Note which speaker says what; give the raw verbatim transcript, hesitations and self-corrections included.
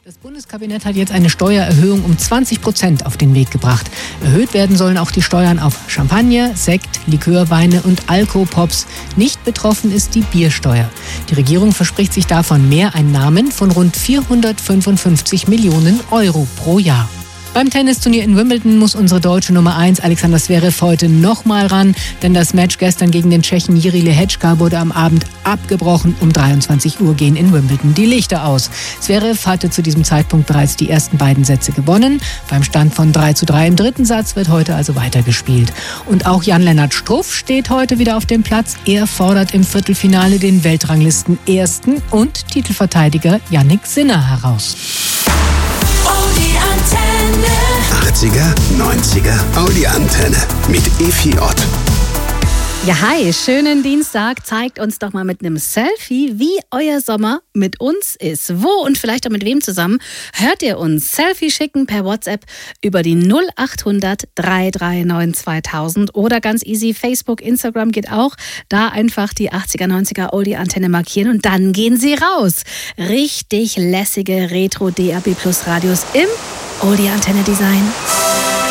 Speaker 1: Das Bundeskabinett hat jetzt eine Steuererhöhung um zwanzig Prozent auf den Weg gebracht. Erhöht werden sollen auch die Steuern auf Champagner, Sekt, Likörweine und Alkopops. Nicht betroffen ist die Biersteuer. Die Regierung verspricht sich davon Mehreinnahmen von rund vierhundertfünfundfünfzig Millionen Euro pro Jahr. Beim Tennisturnier in Wimbledon muss unsere deutsche Nummer eins Alexander Zverev heute nochmal ran, denn das Match gestern gegen den Tschechen Jiří Lehečka wurde am Abend abgebrochen. Um dreiundzwanzig Uhr gehen in Wimbledon die Lichter aus. Zverev hatte zu diesem Zeitpunkt bereits die ersten beiden Sätze gewonnen. Beim Stand von drei zu drei im dritten Satz wird heute also weitergespielt. Und auch Jan-Lennart Struff steht heute wieder auf dem Platz. Er fordert im Viertelfinale den Weltranglisten-Ersten und Titelverteidiger Jannik Sinner heraus.
Speaker 2: achtziger, neunziger Audi-Antenne mit Efi Ott.
Speaker 3: Ja, hi, schönen Dienstag. Zeigt uns doch mal mit einem Selfie, wie euer Sommer mit uns ist. Wo und vielleicht auch mit wem zusammen hört ihr uns? Selfie schicken per WhatsApp über die null acht hundert drei drei neun zweitausend oder ganz easy Facebook, Instagram geht auch. Da einfach die achtziger, neunziger Audi-Antenne markieren und dann gehen sie raus. Richtig lässige Retro-D A B Plus Radios im Audi-Antenne-Design.